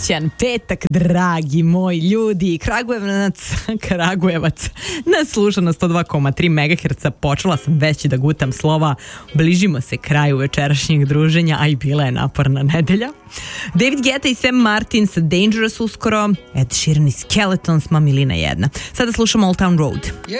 Srećan petak, dragi moji ljudi. Kragujevac nas sluša na 102,3 MHz. Počela sam već da gutam slova. Bližimo se kraju večerašnjeg druženja, a i bila je naporna nedelja. David Guetta i Sam Martin sa Dangerous uskoro. Ed Sheeran i Skeletons, ma milina jedna. Sada slušamo Old Town Road.